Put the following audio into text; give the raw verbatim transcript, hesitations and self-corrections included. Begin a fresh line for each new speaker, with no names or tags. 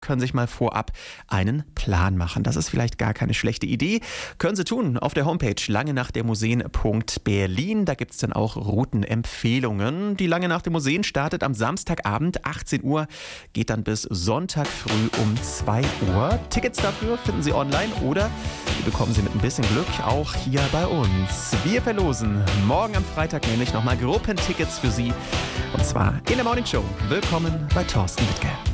können sich mal vorab einen Plan machen. Das ist vielleicht gar keine schlechte Idee. Können Sie tun auf der Homepage lange nach der Museen punkt berlin. Da gibt es dann auch Routenempfehlungen. Die Lange nach der Museen startet am Samstagabend achtzehn Uhr, geht dann bis Sonntag früh um zwei Uhr. Tickets dafür finden Sie online oder die bekommen Sie mit ein bisschen Glück auch hier bei uns. Wir verlosen morgen am Freitag nämlich nochmal Gruppentickets für Sie. Und zwar in der Morning Show. Willkommen bei Thorsten Wittke.